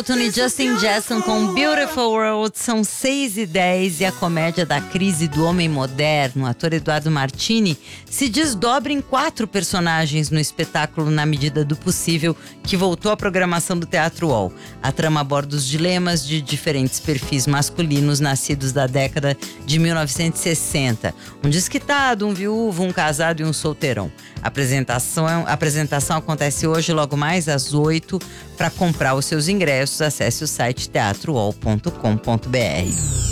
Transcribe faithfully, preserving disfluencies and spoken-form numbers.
Tony Justin Jackson com Beautiful World, são seis e dez e a comédia da crise do homem moderno, o ator Eduardo Martini, se desdobra em quatro personagens no espetáculo Na Medida do Possível, que voltou à programação do Teatro UOL. A trama aborda os dilemas de diferentes perfis masculinos nascidos da década de mil novecentos e sessenta. Um desquitado, um viúvo, um casado e um solteirão. A apresentação, a apresentação acontece hoje, logo mais às oito. Para comprar os seus ingressos, acesse o site teatro uol ponto com ponto br.